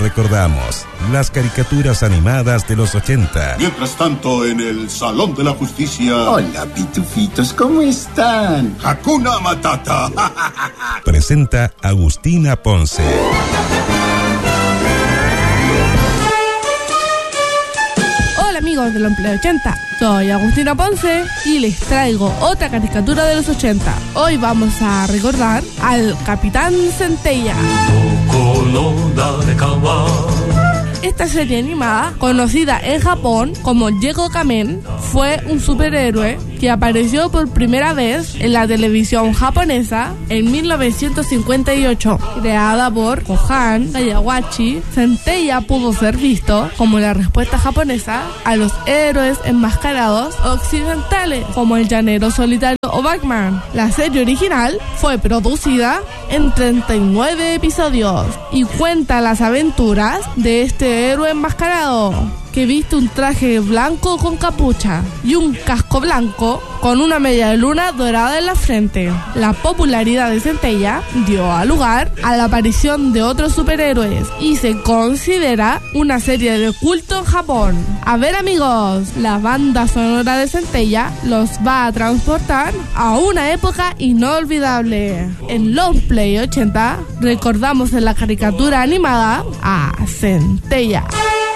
recordamos las caricaturas animadas de los 80. Mientras tanto, en el Salón de la Justicia... Hola, pitufitos, ¿cómo están? ¡Hakuna Matata! Presenta Agustina Ponce. Hola amigos del Empleo 80, soy Agustina Ponce y les traigo otra caricatura de los 80. Hoy vamos a recordar al Capitán Centella. Esta serie animada, conocida en Japón como Yego Kamen, fue un superhéroe que apareció por primera vez en la televisión japonesa en 1958. Creada por Kohan Kayawachi, Centella pudo ser visto como la respuesta japonesa a los héroes enmascarados occidentales, como el Llanero Solitario o Batman. La serie original fue producida en 39 episodios y cuenta las aventuras de este héroe enmascarado que viste un traje blanco con capucha y un casco blanco con una media de luna dorada en la frente. La popularidad de Centella dio lugar a la aparición de otros superhéroes y se considera una serie de culto en Japón. A ver amigos, la banda sonora de Centella los va a transportar a una época inolvidable. En Long Play 80 recordamos en la caricatura animada a Centella.